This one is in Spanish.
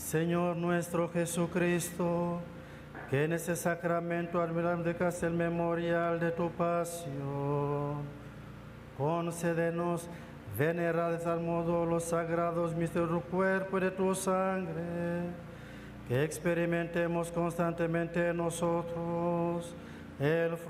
Señor nuestro Jesucristo, que en ese sacramento admirable que hace el memorial de tu pasión, concédenos venerar de tal modo los sagrados misterios de tu cuerpo y de tu sangre, que experimentemos constantemente en nosotros el